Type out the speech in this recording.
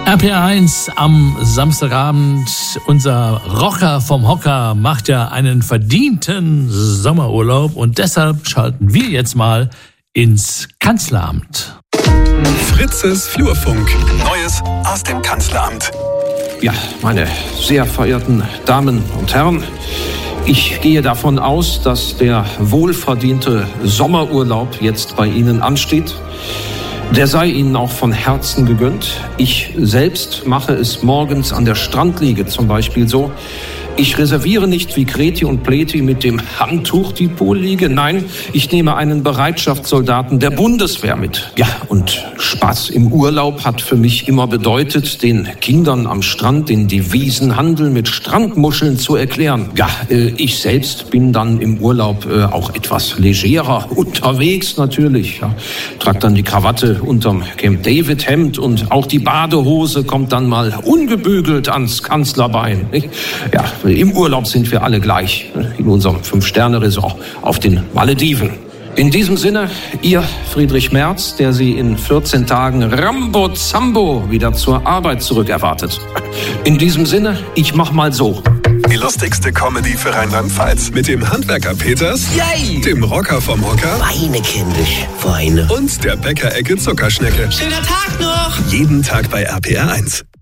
RPR1 am Samstagabend. Unser Rocker vom Hocker macht ja einen verdienten Sommerurlaub und deshalb schalten wir jetzt mal ins Kanzleramt. Fritzes Flurfunk. Neues aus dem Kanzleramt. Ja, meine sehr verehrten Damen und Herren, ich gehe davon aus, dass der wohlverdiente Sommerurlaub jetzt bei Ihnen ansteht. Der sei Ihnen auch von Herzen gegönnt. Ich selbst mache es morgens an der Strandliege zum Beispiel so. Ich reserviere nicht wie Kreti und Pleti mit dem Handtuch die Poolliege. Nein, ich nehme einen Bereitschaftssoldaten der Bundeswehr mit. Ja, und Spaß im Urlaub hat für mich immer bedeutet, den Kindern am Strand den Devisenhandel mit Strandmuscheln zu erklären. Ja, ich selbst bin dann im Urlaub auch etwas legerer unterwegs natürlich. Ja, trage dann die Krawatte unterm Camp David Hemd und auch die Badehose kommt dann mal ungebügelt ans Kanzlerbein. Ja, im Urlaub sind wir alle gleich in unserem 5-Sterne-Resort auf den Malediven. In diesem Sinne, Ihr Friedrich Merz, der Sie in 14 Tagen Rambo Zambo wieder zur Arbeit zurückerwartet. In diesem Sinne, ich mach mal so. Die lustigste Comedy für Rheinland-Pfalz mit dem Handwerker Peters, Yay! dem Rocker vom Hocker Weine, kindisch, Weine. und der Bäckerecke Zuckerschnecke. Schöner Tag noch! Jeden Tag bei RPR1.